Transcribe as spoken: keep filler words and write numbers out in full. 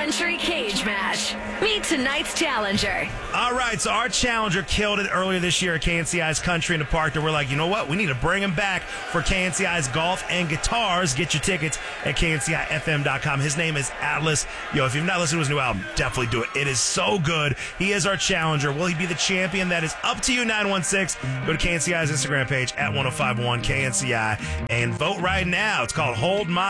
Country Cage Match. Meet tonight's challenger. All right, so our challenger killed it earlier this year at K N C I's Country in the Park. And we're like, you know what? We need to bring him back for K N C I's Golf and Guitars. Get your tickets at K N C I F M dot com. His name is Atlas. Yo, if you've not listened to his new album, definitely do it. It is so good. He is our challenger. Will he be the champion? That is up to you, nine one six. Go to K N C I's Instagram page at ten fifty-one K N C I and vote right now. It's called Hold My